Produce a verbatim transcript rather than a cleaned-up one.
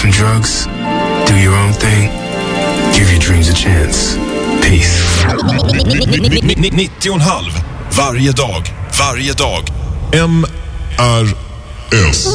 from drugs, do your own thing, give your dreams a chance. Peace. nittio och en halv varje dag, varje dag. M R S